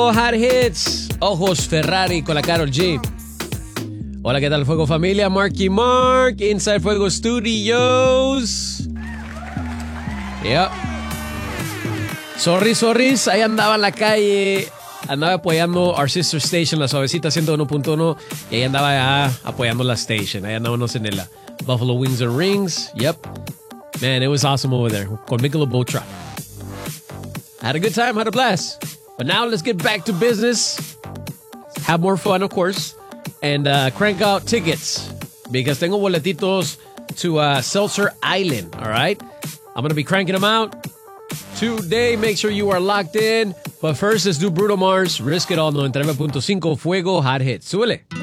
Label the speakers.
Speaker 1: Hot Hits, Ojos Ferrari con la Karol G. Hola, ¿qué tal, Fuego Familia? Marky Mark, Inside Fuego Studios. Yep. Sorry, ahí andaba en la calle, andaba apoyando our sister station, la Suavecita 101.1, y ahí andaba apoyando la station. Ahí andábamos en el Buffalo Wings and Rings. Yep. Man, it was awesome over there. Con Michelob Ultra. Had a good time, had a blast. But now let's get back to business. Have more fun, of course. And crank out tickets. Because tengo boletitos to Seltzer Island, all right? I'm going to be cranking them out today. Make sure you are locked in. But first, let's do Bruno Mars. Risk It All 99.5 Fuego Hot Hits. Súbele.